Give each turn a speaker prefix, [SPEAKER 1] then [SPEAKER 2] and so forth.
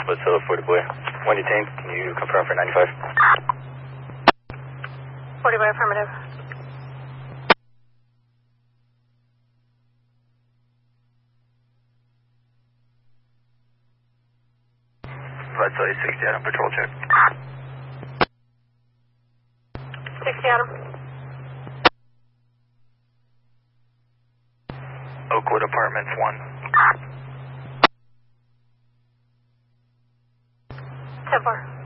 [SPEAKER 1] What's up, 40 boy? 1 detained, can you confirm for 95?
[SPEAKER 2] 40 boy, affirmative.
[SPEAKER 1] Let's say 60 Adam, patrol check.
[SPEAKER 2] 60 Adam.
[SPEAKER 1] Oakwood Apartments 1.
[SPEAKER 2] 10-4.